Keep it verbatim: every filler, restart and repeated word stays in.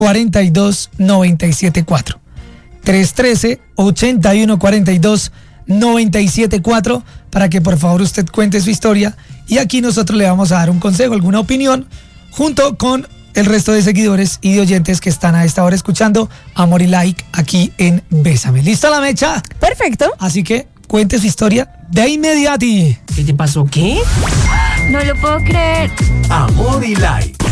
cuarenta y dos, noventa y siete cuatro. tres uno tres, ochenta y uno cuarenta y dos, noventa y siete cuatro para que por favor usted cuente su historia y aquí nosotros le vamos a dar un consejo, alguna opinión, junto con el resto de seguidores y de oyentes que están a esta hora escuchando Amor y Like aquí en Bésame. ¿Lista la mecha? Perfecto. Así que cuente su historia de inmediati. ¿Qué te pasó? ¿Qué? No lo puedo creer. Amor y Like.